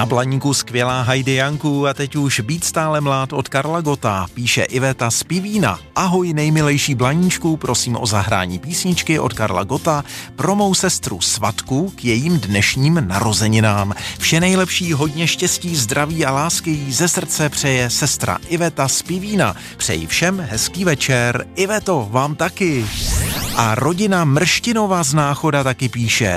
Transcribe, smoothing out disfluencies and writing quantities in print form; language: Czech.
Na Blaníku skvělá Heidi Janku a teď už Být stále mlád od Karla Gotta, píše Iveta z Pivína. Ahoj nejmilejší Blaníčku, prosím o zahrání písničky od Karla Gotta pro mou sestru Svatku k jejím dnešním narozeninám. Vše nejlepší, hodně štěstí, zdraví a lásky jí ze srdce přeje sestra Iveta z Pivína. Přeji všem hezký večer. Iveto, vám taky. A rodina Mrštinova z Náchoda taky píše: